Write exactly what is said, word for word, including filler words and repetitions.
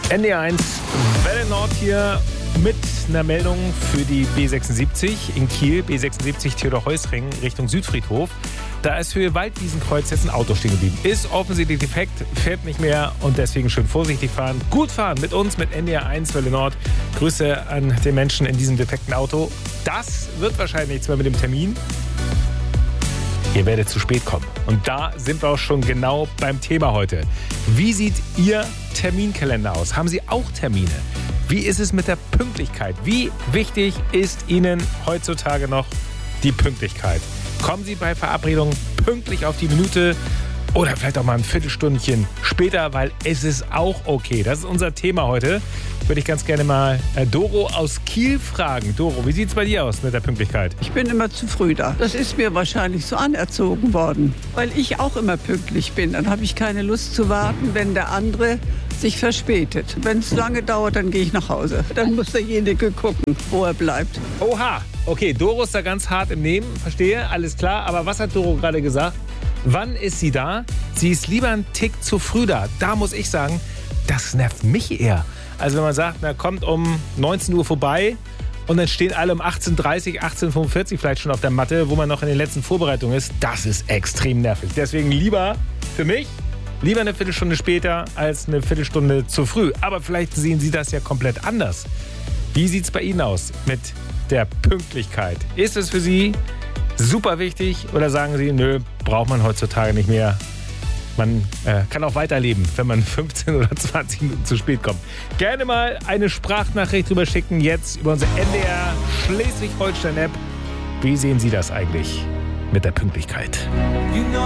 N D R eins, Welle Nord hier mit einer Meldung für die B sechsundsiebzig in Kiel, B sechsundsiebzig Theodor-Heuss-Ring Richtung Südfriedhof. Da ist für Waldwiesenkreuz jetzt ein Auto stehen geblieben. Ist offensichtlich defekt, fährt nicht mehr und deswegen schön vorsichtig fahren. Gut fahren mit uns, mit N D R eins, Welle Nord. Grüße an den Menschen in diesem defekten Auto. Das wird wahrscheinlich nichts mehr mit dem Termin. Ihr werdet zu spät kommen. Und da sind wir auch schon genau beim Thema heute. Wie sieht Ihr Terminkalender aus? Haben Sie auch Termine? Wie ist es mit der Pünktlichkeit? Wie wichtig ist Ihnen heutzutage noch die Pünktlichkeit? Kommen Sie bei Verabredungen pünktlich auf die Minute oder vielleicht auch mal ein Viertelstündchen später, weil es ist auch okay. Das ist unser Thema heute. Würde ich ganz gerne mal äh, Doro aus Kiel fragen. Doro, wie sieht es bei dir aus mit der Pünktlichkeit? Ich bin immer zu früh da. Das ist mir wahrscheinlich so anerzogen worden, weil ich auch immer pünktlich bin. Dann habe ich keine Lust zu warten, wenn der andere sich verspätet. Wenn es lange dauert, dann gehe ich nach Hause. Dann muss derjenige gucken, wo er bleibt. Oha, okay, Doro ist da ganz hart im Nehmen, verstehe, alles klar. Aber was hat Doro gerade gesagt? Wann ist sie da? Sie ist lieber einen Tick zu früh da. Da muss ich sagen, das nervt mich eher. Also wenn man sagt, na kommt um neunzehn Uhr vorbei und dann stehen alle um achtzehn Uhr dreißig, achtzehn Uhr fünfundvierzig vielleicht schon auf der Matte, wo man noch in den letzten Vorbereitungen ist, das ist extrem nervig. Deswegen lieber für mich, lieber eine Viertelstunde später als eine Viertelstunde zu früh. Aber vielleicht sehen Sie das ja komplett anders. Wie sieht es bei Ihnen aus mit der Pünktlichkeit? Ist es für Sie super wichtig oder sagen Sie, nö, braucht man heutzutage nicht mehr? Man äh, kann auch weiterleben, wenn man fünfzehn oder zwanzig Minuten zu spät kommt. Gerne mal eine Sprachnachricht drüber schicken, jetzt über unsere N D R Schleswig-Holstein-App. Wie sehen Sie das eigentlich mit der Pünktlichkeit?